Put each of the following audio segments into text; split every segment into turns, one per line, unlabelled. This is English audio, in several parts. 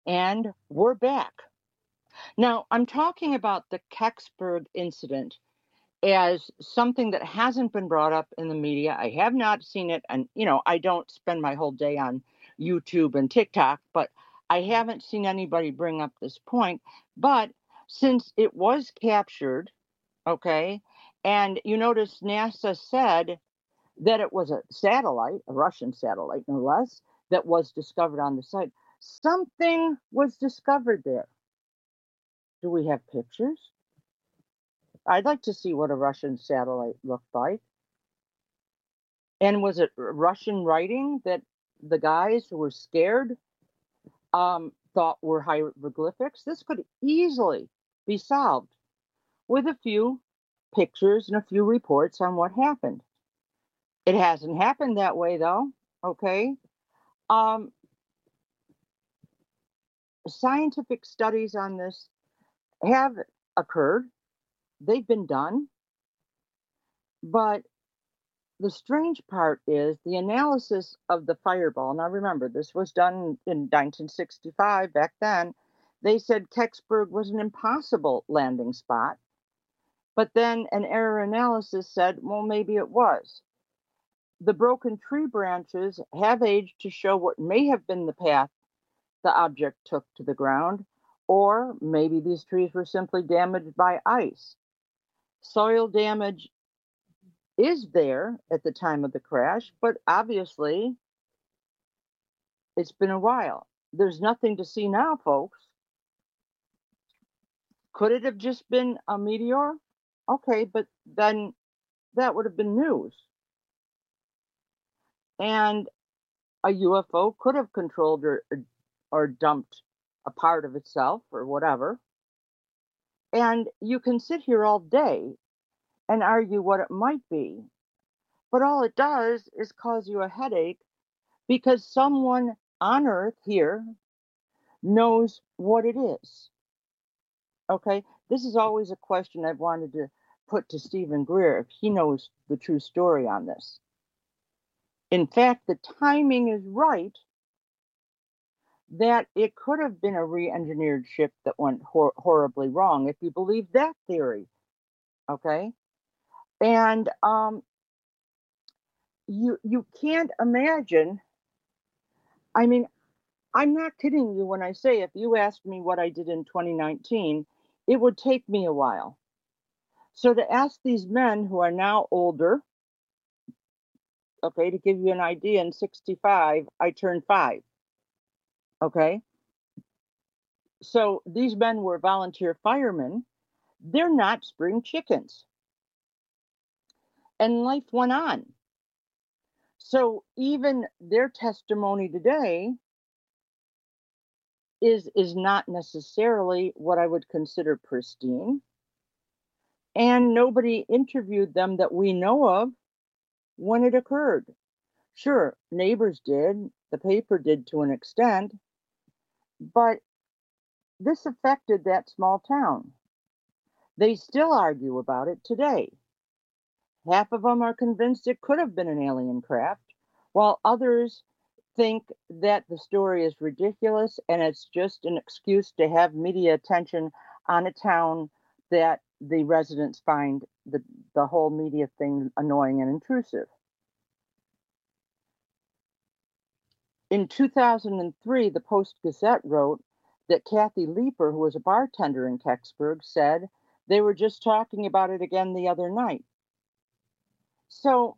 And we're back. Now, I'm talking about the Kecksburg incident as something that hasn't been brought up in the media. I have not seen it. And, I don't spend my whole day on YouTube and TikTok, but I haven't seen anybody bring up this point. But since it was captured, okay, and you notice NASA said that it was a satellite, a Russian satellite, no less, that was discovered on the site. Something was discovered there. Do we have pictures? I'd like to see what a Russian satellite looked like. And was it Russian writing that the guys who were scared thought were hieroglyphics? This could easily be solved with a few pictures and a few reports on what happened. It hasn't happened that way, though. Okay. Um, Scientific studies on this have occurred, they've been done, but the strange part is the analysis of the fireball. Now, remember, this was done in 1965. Back then, they said Kecksburg was an impossible landing spot. But then an error analysis said, well, maybe it was. The broken tree branches have aged to show what may have been the path the object took to the ground, or maybe these trees were simply damaged by ice. Soil damage is there at the time of the crash, but obviously it's been a while. There's nothing to see now, folks. Could it have just been a meteor? Okay, but then that would have been news. And a UFO could have controlled or dumped a part of itself or whatever. And you can sit here all day and argue what it might be, but all it does is cause you a headache because someone on Earth here knows what it is. Okay, this is always a question I've wanted to put to Stephen Greer if he knows the true story on this. In fact, the timing is right that it could have been a re-engineered ship that went horribly wrong, if you believe that theory. Okay, and you can't imagine. I mean, I'm not kidding you when I say if you asked me what I did in 2019, it would take me a while. So to ask these men who are now older, okay, to give you an idea, in 65, I turned 5. Okay. So these men were volunteer firemen. They're not spring chickens. And life went on. So even their testimony today is not necessarily what I would consider pristine. And nobody interviewed them that we know of when it occurred. Sure, neighbors did, the paper did to an extent, but this affected that small town. They still argue about it today. Half of them are convinced it could have been an alien craft, while others think that the story is ridiculous and it's just an excuse to have media attention on a town that the residents find the whole media thing annoying and intrusive. In 2003, the Post-Gazette wrote that Kathy Leeper, who was a bartender in Kecksburg, said they were just talking about it again the other night. So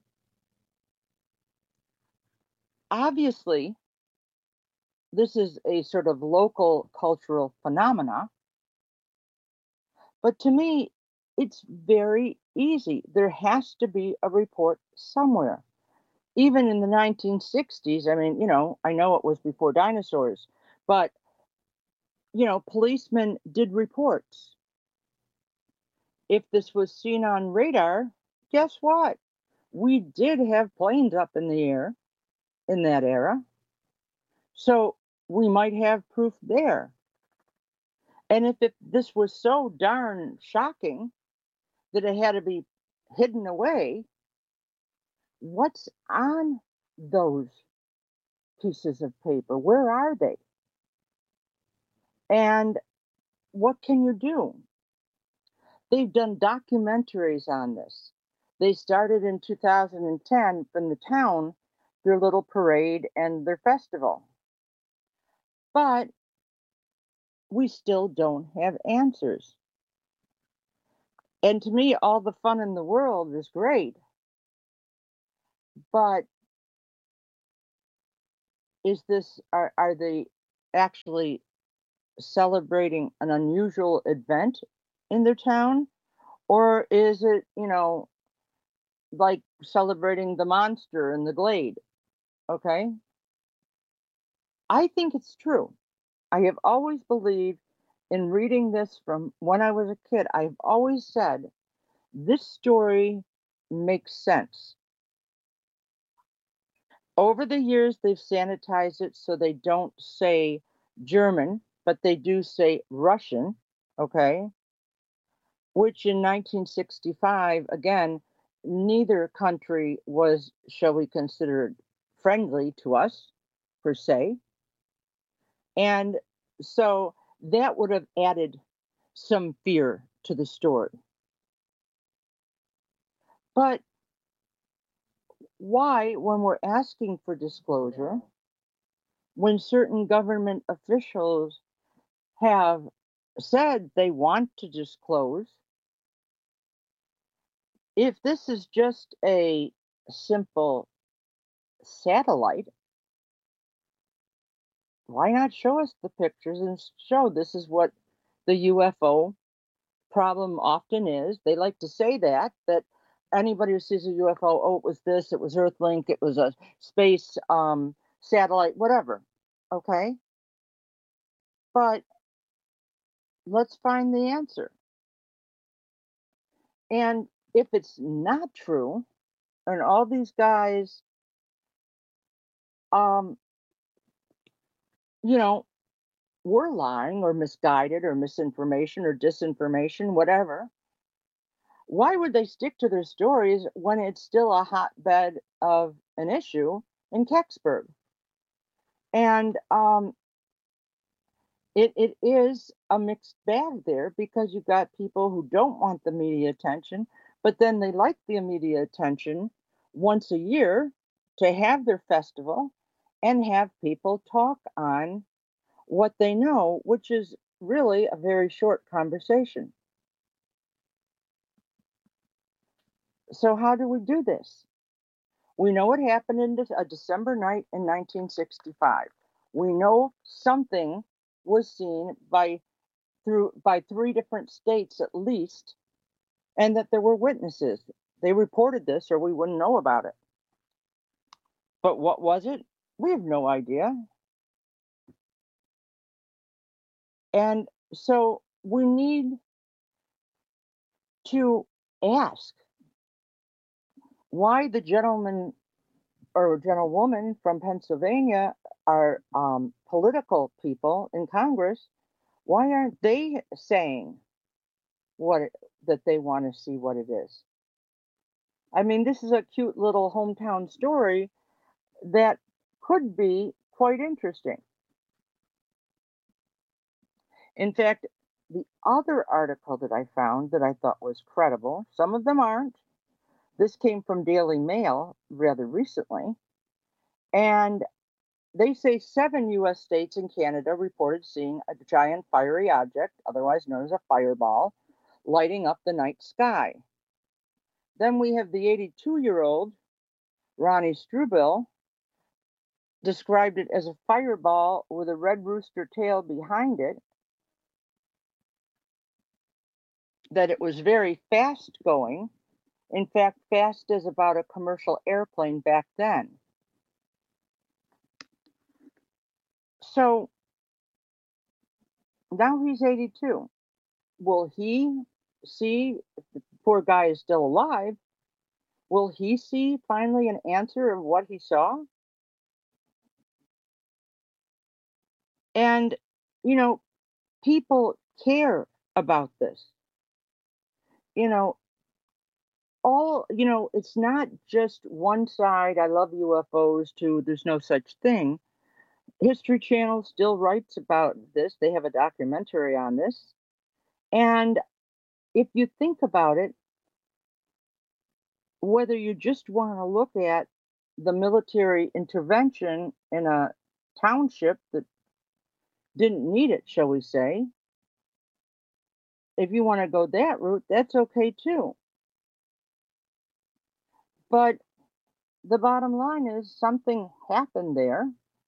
obviously, this is a sort of local cultural phenomena. But to me, it's very easy. There has to be a report somewhere. Even in the 1960s, I mean, I know it was before dinosaurs, but, policemen did reports. If this was seen on radar, guess what? We did have planes up in the air in that era. So we might have proof there. And if this was so darn shocking that it had to be hidden away, what's on those pieces of paper? Where are they? And what can you do? They've done documentaries on this. They started in 2010 from the town, their little parade and their festival. But we still don't have answers. And to me, all the fun in the world is great, but are they actually celebrating an unusual event in their town? Or is it, like celebrating the monster in the glade? Okay. I think it's true. I have always believed in reading this from when I was a kid. I've always said this story makes sense. Over the years, they've sanitized it so they don't say German, but they do say Russian, okay? Which in 1965, again, neither country was, shall we consider, friendly to us, per se. And so that would have added some fear to the story. But why, when we're asking for disclosure, when certain government officials have said they want to disclose, if this is just a simple satellite, why not show us the pictures and show this is what the UFO problem often is? They like to say that anybody who sees a UFO, oh, it was this, it was Earthlink, it was a space satellite, whatever. Okay, but let's find the answer. And if it's not true, and all these guys, um, you know, were lying or misguided or misinformation or disinformation, whatever, why would they stick to their stories when it's still a hotbed of an issue in Kecksburg? And it is a mixed bag there because you've got people who don't want the media attention, but then they like the media attention once a year to have their festival and have people talk on what they know, which is really a very short conversation. So, how do we do this? We know what happened in a December night in 1965. We know something was seen by three different states at least, and that there were witnesses. They reported this, or we wouldn't know about it. But what was it? We have no idea. And so we need to ask why the gentleman or gentlewoman from Pennsylvania are political people in Congress. Why aren't they saying that they want to see what it is? I mean, this is a cute little hometown story that could be quite interesting. In fact, the other article that I found that I thought was credible, some of them aren't. This came from Daily Mail rather recently, and they say 7 U.S. states and Canada reported seeing a giant fiery object, otherwise known as a fireball, lighting up the night sky. Then we have the 82-year-old Ronnie Struble described it as a fireball with a red rooster tail behind it, that it was very fast going. In fact, fast as about a commercial airplane back then. So now he's 82. Will he see, if the poor guy is still alive, will he see finally an answer of what he saw? And, you know, people care about this. You know, it's not just one side, I love UFOs, to there's no such thing. History Channel still writes about this. They have a documentary on this. And if you think about it, whether you just want to look at the military intervention in a township that didn't need it, shall we say, if you want to go that route, that's okay too. But the bottom line is something happened there.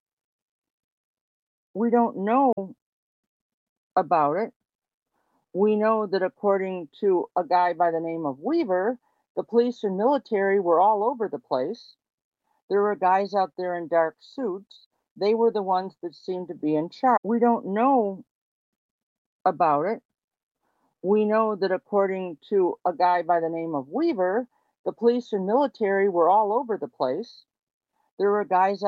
We don't know about it. We know that according to a guy by the name of Weaver, the police and military were all over the place. There were guys out there in dark suits. They were the ones that seemed to be in charge. We don't know about it. We know that according to a guy by the name of Weaver, the police and military were all over the place. There were guys